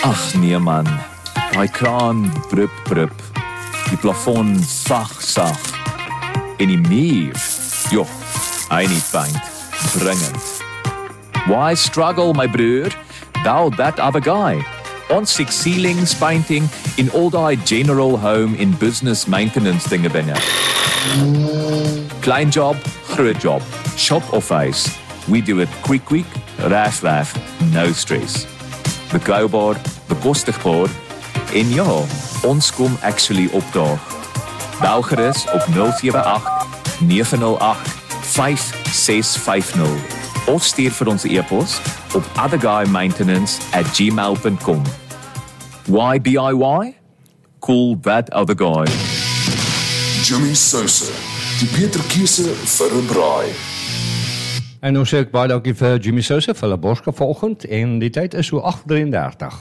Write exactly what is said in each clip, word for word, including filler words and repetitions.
Ach nee man, die kraan brup brup, die plafon sag sag, en die muur, joh, hy nie paint, dringend. Why struggle my broer, thou that other guy? Ons sien ceilings painting in all die general home in business maintenance dinge binne. Klein job, groot job, shop of face, we do it quick quick, raf raf, no stress. Bekoubaar, bekostigbaar, en ja, ons kom actually opdaag. Bel gerus op nul sewe agt, nege nul agt, vyf ses vyf nul of stuur vir ons e-pos op otherguymaintenance at gmail dot com. Why D I Y? Cool that other guy. Jimmy Sosa, die Peter Kiese vir 'n braai. En nou sê ek baie dankie vir Jimmy Sosa vir die Boska volgend en die tyd is so agt drieëndertig.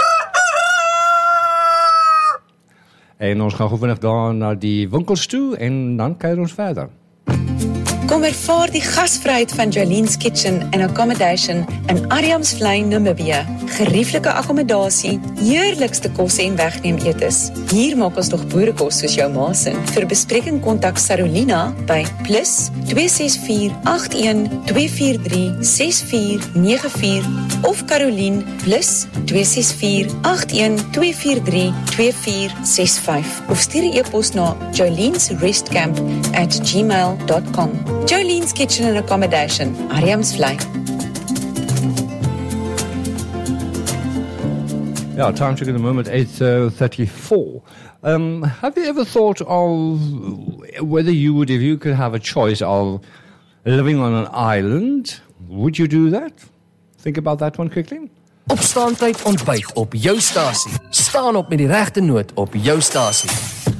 En ons gaan gou vinnig daar na die winkels toe en dan kyk ons verder. Kom ervaar die gasvryheid van Jolene's Kitchen and Accommodation in Adamsvlei, Namibië. Gerieflike akkommodasie, heerlikste kosse en wegneem etes. Hier maak ons nog boerekos soos jou ma se. Vir bespreking kontak Sarolina by plus twee ses vier agt een twee vier drie ses vier nege vier of Caroline plus twee ses vier agt een twee vier drie twee vier ses vyf of stuur 'n e-pos na jolenesrestcamp at gmail dot com. Jolene's Kitchen and Accommodation, Adamsvlei. Yeah, time check at the moment, eight thirty-four. Um, have you ever thought of whether you would, if you could have a choice of living on an island, would you do that? Think about that one quickly. Opstaantyd ontbyt op jou stasie. Staan op met die regte noot op jou stasie.